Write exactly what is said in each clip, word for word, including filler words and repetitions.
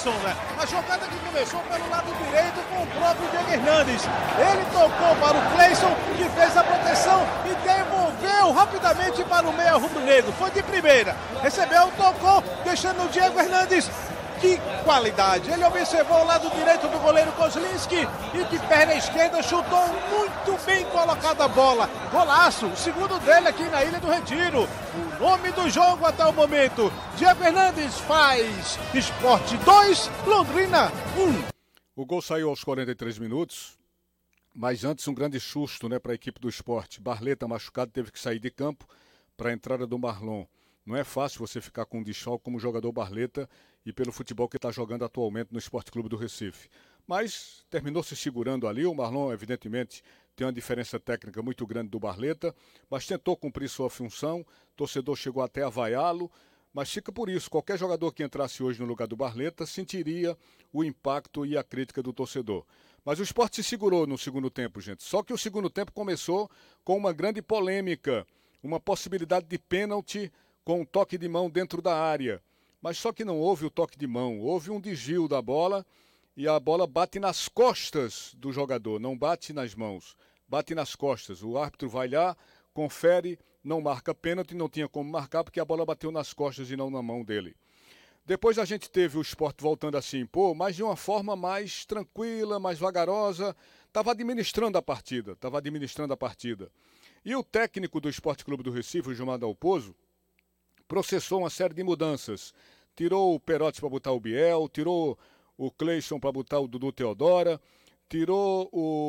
Cleison, né? A jogada que começou pelo lado direito com o próprio Diego Hernandes. Ele tocou para o Cleison, que fez a proteção e devolveu rapidamente para o meia rubro-negro. Foi de primeira. Recebeu, tocou, deixando o Diego Hernandes. Que qualidade! Ele observou o lado direito do goleiro Kozlinski e de perna esquerda chutou muito bem colocada a bola. Golaço, o segundo dele aqui na Ilha do Retiro. O nome do jogo até o momento: Diego Hernandes faz Sport dois, Londrina um. O gol saiu aos quarenta e três minutos, mas antes um grande susto, né, para a equipe do Sport. Barleta machucado, teve que sair de campo para a entrada do Marlon. Não é fácil você ficar com um desfalque como jogador Barleta e pelo futebol que está jogando atualmente no Esporte Clube do Recife. Mas terminou se segurando ali. O Marlon, evidentemente, tem uma diferença técnica muito grande do Barleta, mas tentou cumprir sua função. O torcedor chegou até a vaiá-lo, mas fica por isso. Qualquer jogador que entrasse hoje no lugar do Barleta sentiria o impacto e a crítica do torcedor. Mas o Sport se segurou no segundo tempo, gente. Só que o segundo tempo começou com uma grande polêmica, uma possibilidade de pênalti com um toque de mão dentro da área. Mas só que não houve o toque de mão, houve um desvio da bola e a bola bate nas costas do jogador, não bate nas mãos, bate nas costas. O árbitro vai lá, confere, não marca pênalti, não tinha como marcar porque a bola bateu nas costas e não na mão dele. Depois a gente teve o Sport voltando a se impor, mas de uma forma mais tranquila, mais vagarosa, estava administrando a partida, estava administrando a partida. E o técnico do Esporte Clube do Recife, o Gilmar Dalpozo, processou uma série de mudanças. Tirou o Perotti para botar o Biel, tirou o Cleison para botar o Dudu Teodora, tirou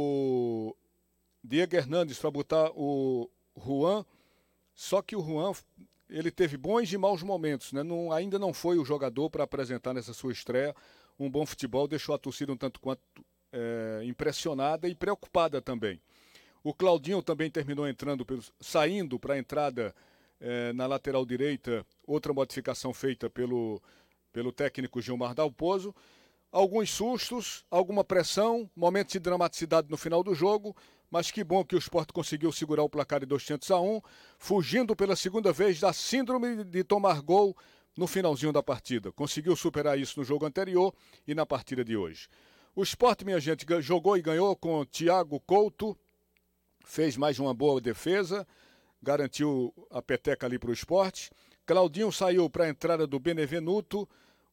o Diego Hernandes para botar o Juan. Só que o Juan, ele teve bons e maus momentos, né? Não, ainda não foi o jogador para apresentar nessa sua estreia um bom futebol, deixou a torcida um tanto quanto é, impressionada e preocupada também. O Claudinho também terminou entrando, saindo para a entrada É, na lateral direita, outra modificação feita pelo, pelo técnico Gilmar Dalpozo. Alguns sustos, alguma pressão, momentos de dramaticidade no final do jogo, mas que bom que o Sport conseguiu segurar o placar de dois a um, fugindo pela segunda vez da síndrome de tomar gol no finalzinho da partida. Conseguiu superar isso no jogo anterior e na partida de hoje. O Sport, minha gente, jogou e ganhou com Thiago Couto, fez mais uma boa defesa, garantiu a peteca ali para o Sport. Claudinho saiu para a entrada do Benevenuto.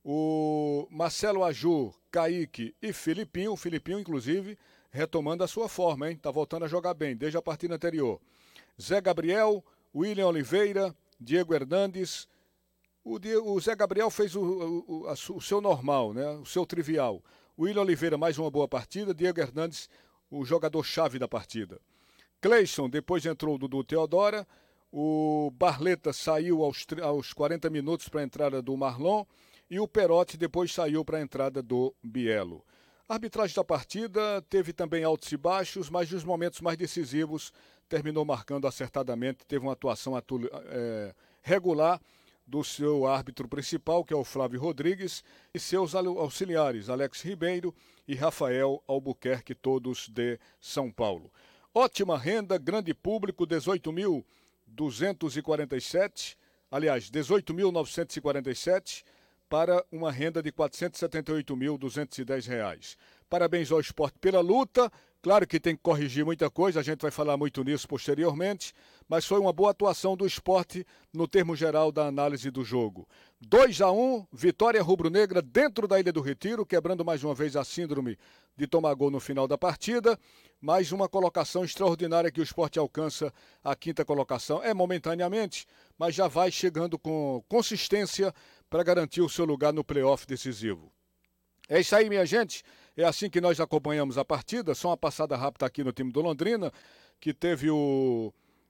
O Marcelo Aju, Kaique e Filipinho. O Filipinho, inclusive, retomando a sua forma, hein? Tá voltando a jogar bem, desde a partida anterior. Zé Gabriel, William Oliveira, Diego Hernandes. O, Diego, o Zé Gabriel fez o, o, a, o seu normal, né? O seu trivial. O William Oliveira, mais uma boa partida. Diego Hernandes, o jogador-chave da partida. Cleison, depois entrou o Dudu Teodora, o Barleta saiu aos, aos quarenta minutos para a entrada do Marlon e o Perotti depois saiu para a entrada do Bielo. A arbitragem da partida teve também altos e baixos, mas nos momentos mais decisivos terminou marcando acertadamente, teve uma atuação atu, é, regular do seu árbitro principal, que é o Flávio Rodrigues, e seus auxiliares, Alex Ribeiro e Rafael Albuquerque, todos de São Paulo. Ótima renda, grande público, dezoito mil duzentos e quarenta e sete, aliás, dezoito mil novecentos e quarenta e sete, para uma renda de quatrocentos e setenta e oito mil duzentos e dez reais. Parabéns ao Sport pela luta. Claro que tem que corrigir muita coisa, a gente vai falar muito nisso posteriormente, mas foi uma boa atuação do Sport no termo geral da análise do jogo. dois a um, vitória rubro-negra dentro da Ilha do Retiro, quebrando mais uma vez a síndrome de tomar gol no final da partida. Mais uma colocação extraordinária que o Sport alcança, a quinta colocação. É momentaneamente, mas já vai chegando com consistência para garantir o seu lugar no playoff decisivo. É isso aí, minha gente. É assim que nós acompanhamos a partida. Só uma passada rápida aqui no time do Londrina, que teve o,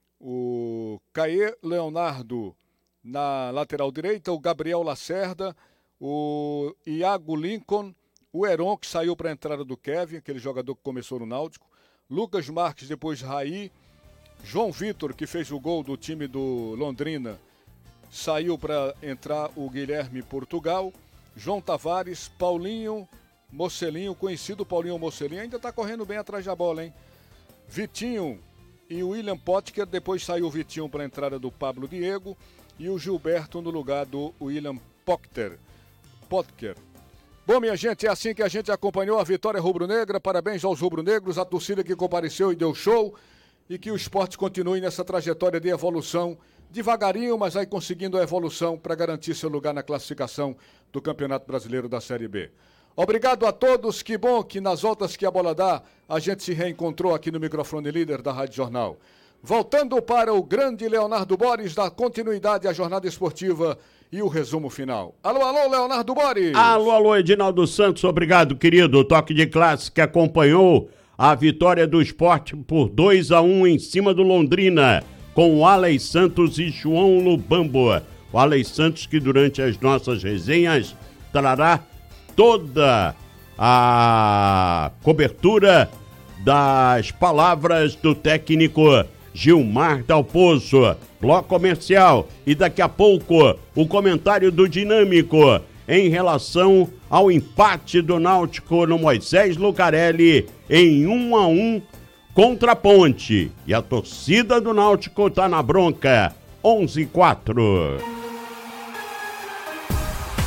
o Caê Leonardo na lateral direita, o Gabriel Lacerda, o Iago Lincoln, o Heron, que saiu para a entrada do Kevin, aquele jogador que começou no Náutico, Lucas Marques, depois Raí, João Vitor, que fez o gol do time do Londrina, saiu para entrar o Guilherme Portugal, João Tavares, Paulinho Mocelinho, conhecido Paulinho Mocelinho, ainda está correndo bem atrás da bola, hein? Vitinho e o William Potker, depois saiu o Vitinho para a entrada do Pablo Diego e o Gilberto no lugar do William Potker. Potker. Bom, minha gente, é assim que a gente acompanhou a vitória rubro-negra. Parabéns aos rubro-negros, a torcida que compareceu e deu show. E que o esporte continue nessa trajetória de evolução, devagarinho, mas aí conseguindo a evolução para garantir seu lugar na classificação do Campeonato Brasileiro da Série B. Obrigado a todos, que bom que nas voltas que a bola dá, a gente se reencontrou aqui no microfone líder da Rádio Jornal. Voltando para o grande Leonardo Boris, da continuidade à jornada esportiva e o resumo final. Alô, alô, Leonardo Boris! Alô, alô, Edinaldo Santos, obrigado, querido. O Toque de Classe que acompanhou a vitória do Sport por dois a um em cima do Londrina, com o Alex Santos e João Lubambo. O Alex Santos que durante as nossas resenhas trará toda a cobertura das palavras do técnico Gilmar Dalpozo. Bloco comercial e daqui a pouco o comentário do Dinâmico em relação ao empate do Náutico no Moisés Lucarelli em um a um contra a Ponte. E a torcida do Náutico tá na bronca. onze a quatro.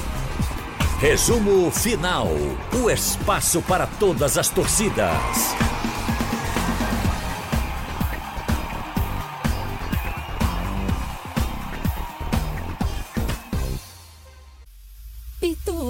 Resumo final. O espaço para todas as torcidas.